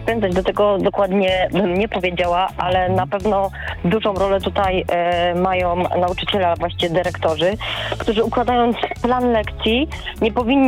spędzać, do tego dokładnie bym nie powiedziała, ale na pewno dużą rolę tutaj mają nauczyciele, a właściwie dyrektorzy, którzy układając plan lekcji nie powinni